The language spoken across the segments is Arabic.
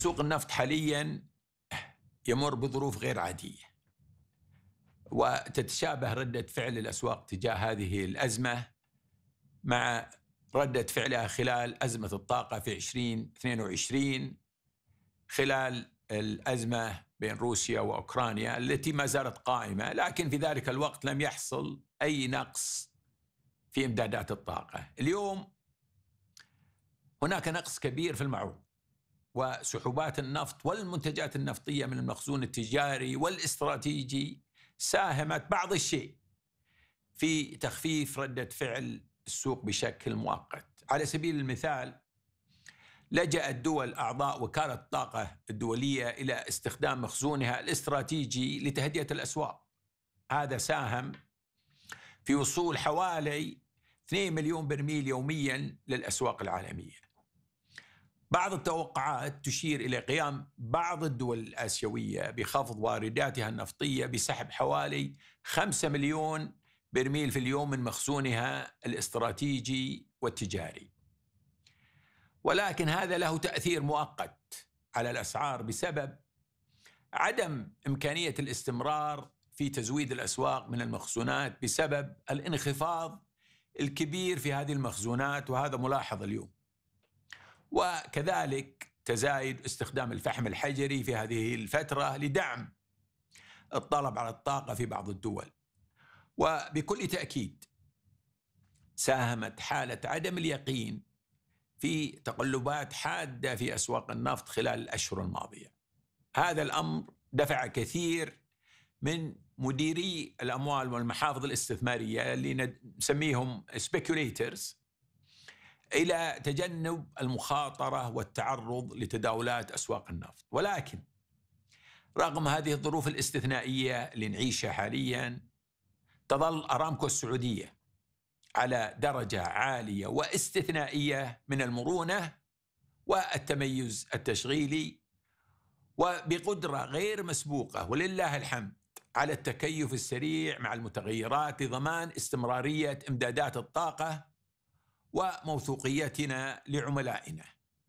سوق النفط حاليا يمر بظروف غير عادية، وتتشابه ردة فعل الأسواق تجاه هذه الأزمة مع ردة فعلها خلال أزمة الطاقة في 2022، خلال الأزمة بين روسيا وأوكرانيا التي ما زالت قائمة، لكن في ذلك الوقت لم يحصل أي نقص في إمدادات الطاقة. اليوم هناك نقص كبير في المعروض، وسحوبات النفط والمنتجات النفطية من المخزون التجاري والاستراتيجي ساهمت بعض الشيء في تخفيف ردة فعل السوق بشكل مؤقت. على سبيل المثال، لجأت دول أعضاء وكالة الطاقة الدولية إلى استخدام مخزونها الاستراتيجي لتهدئة الأسواق. هذا ساهم في وصول حوالي 2 مليون برميل يوميا للأسواق العالمية. بعض التوقعات تشير إلى قيام بعض الدول الآسيوية بخفض وارداتها النفطية بسحب حوالي 5 مليون برميل في اليوم من مخزونها الاستراتيجي والتجاري، ولكن هذا له تأثير مؤقت على الأسعار بسبب عدم إمكانية الاستمرار في تزويد الأسواق من المخزونات بسبب الانخفاض الكبير في هذه المخزونات، وهذا ملاحظ اليوم. وكذلك تزايد استخدام الفحم الحجري في هذه الفترة لدعم الطلب على الطاقة في بعض الدول. وبكل تأكيد ساهمت حالة عدم اليقين في تقلبات حادة في أسواق النفط خلال الأشهر الماضية. هذا الأمر دفع كثير من مديري الأموال والمحافظ الاستثمارية اللي نسميهم speculators إلى تجنب المخاطرة والتعرض لتداولات أسواق النفط. ولكن رغم هذه الظروف الاستثنائية اللي نعيشها حاليا، تظل أرامكو السعودية على درجة عالية واستثنائية من المرونة والتميز التشغيلي، وبقدرة غير مسبوقة ولله الحمد على التكيف السريع مع المتغيرات لضمان استمرارية إمدادات الطاقة وموثوقيتنا لعملائنا.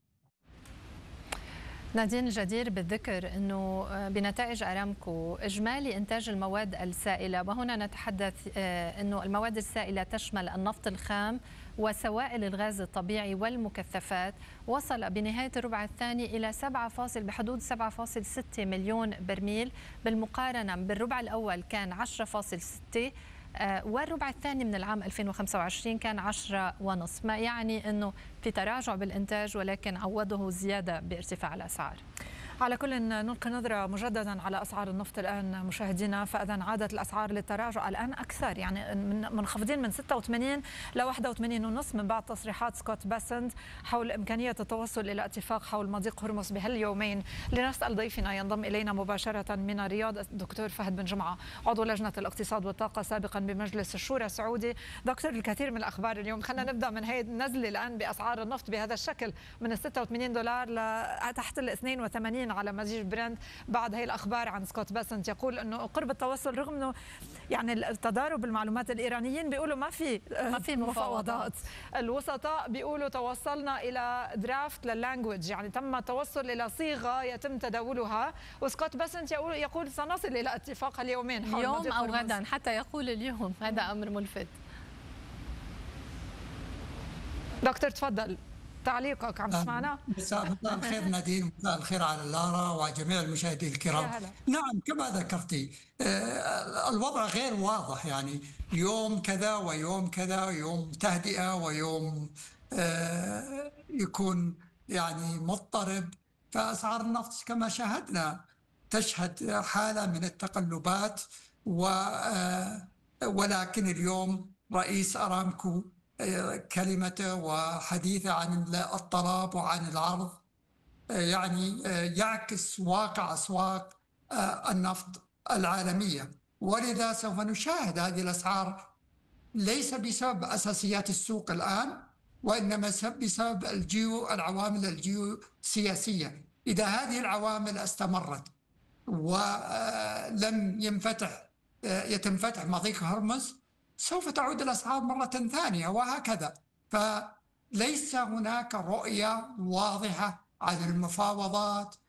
نادين، جدير بالذكر أنه بنتائج أرامكو إجمالي إنتاج المواد السائلة، وهنا نتحدث أنه المواد السائلة تشمل النفط الخام وسوائل الغاز الطبيعي والمكثفات، وصل بنهاية الربع الثاني إلى بحدود 7.6 مليون برميل، بالمقارنة بالربع الأول كان 10.6، والربع الثاني من العام 2025 كان 10.5، ما يعني أنه في تراجع بالإنتاج ولكن عوضه زيادة بارتفاع الأسعار. على كل نلقي نظرة مجددا على أسعار النفط الآن مشاهدينا، فإذا عادت الأسعار للتراجع الآن أكثر، يعني منخفضين من 86 ل 81.5 من بعد تصريحات سكوت باسنت حول إمكانية التوصل إلى اتفاق حول مضيق هرمز بهاليومين. لنسأل ضيفنا ينضم إلينا مباشرة من الرياض الدكتور فهد بن جمعة، عضو لجنة الاقتصاد والطاقة سابقا بمجلس الشورى السعودي. دكتور، الكثير من الأخبار اليوم، خلينا نبدأ من هي النزلة الآن بأسعار النفط بهذا الشكل من $86 لتحت 82 على مزيج برنت، بعد هي الأخبار عن سكوت باسنت يقول أنه قرب التوصل، رغم أنه يعني التضارب المعلومات الإيرانيين بيقولوا ما في مفاوضات، الوسطاء بيقولوا توصلنا إلى درافت لللانجويج، يعني تم التوصل إلى صيغة يتم تداولها، وسكوت باسنت يقول سنصل إلى اتفاق اليومين حول اليوم أو غدا، حتى يقول اليوم. هذا أمر ملفت. دكتور تفضل تعليقك، عم تسمعنا؟ مساء الخير نادين، مساء الخير على لارا وجميع المشاهدين الكرام. نعم، كما ذكرتي الوضع غير واضح، يعني يوم كذا ويوم كذا، يوم تهدئة ويوم يكون يعني مضطرب. فأسعار النفط كما شاهدنا تشهد حالة من التقلبات، ولكن اليوم رئيس أرامكو كلمته وحديثه عن الطلب وعن العرض يعني يعكس واقع أسواق النفط العالمية، ولذا سوف نشاهد هذه الأسعار ليس بسبب أساسيات السوق الآن، وإنما بسبب العوامل الجيوسياسية. إذا هذه العوامل استمرت ولم يتم فتح مضيق هرمز، سوف تعود الأسعار مرة ثانية، وهكذا. فليس هناك رؤية واضحة عن المفاوضات